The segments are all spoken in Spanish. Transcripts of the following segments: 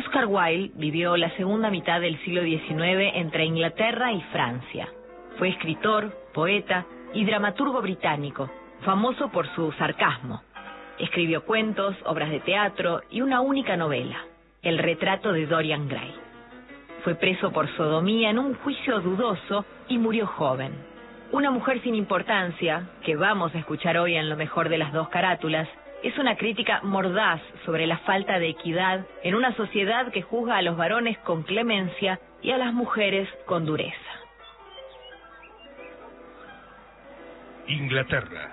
Oscar Wilde vivió la segunda mitad del siglo XIX entre Inglaterra y Francia. Fue escritor, poeta y dramaturgo británico, famoso por su sarcasmo. Escribió cuentos, obras de teatro y una única novela, El retrato de Dorian Gray. Fue preso por sodomía en un juicio dudoso y murió joven. Una mujer sin importancia, que vamos a escuchar hoy en Lo mejor de las dos carátulas, es una crítica mordaz sobre la falta de equidad en una sociedad que juzga a los varones con clemencia y a las mujeres con dureza. Inglaterra,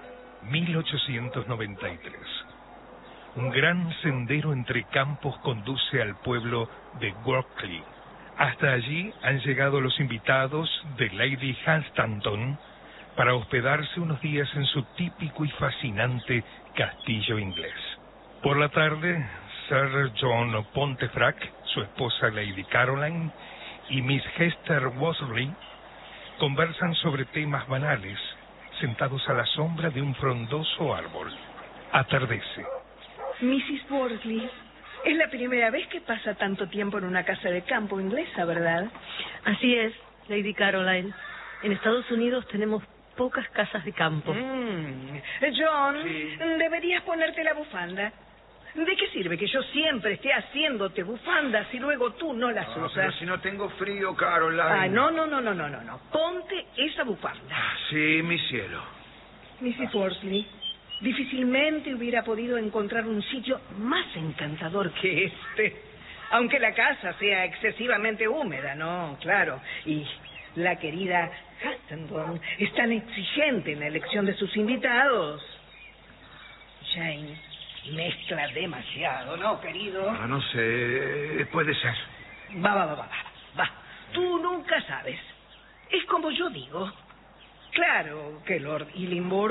1893. Un gran sendero entre campos conduce al pueblo de Grokeley. Hasta allí han llegado los invitados de Lady Hunstanton para hospedarse unos días en su típico y fascinante castillo inglés. Por la tarde, Sir John Pontefract, su esposa Lady Caroline y Miss Hester Worsley conversan sobre temas banales, sentados a la sombra de un frondoso árbol. Atardece. Mrs. Worsley, es la primera vez que pasa tanto tiempo en una casa de campo inglesa, ¿verdad? Así es, Lady Caroline. En Estados Unidos tenemos pocas casas de campo. John, sí. Deberías ponerte la bufanda. ¿De qué sirve que yo siempre esté haciéndote bufandas y luego tú no las usas? Pero si no tengo frío, Caroline. Ah, no. Ponte esa bufanda. Sí, mi cielo. Mrs. Worsley, difícilmente hubiera podido encontrar un sitio más encantador que este. Aunque la casa sea excesivamente húmeda, ¿no? Claro. Y la querida Hunstanton es tan exigente en la elección de sus invitados. Jane mezcla demasiado, ¿no, querido? No sé, puede ser. Va. Tú nunca sabes. Es como yo digo. Claro que Lord Illingworth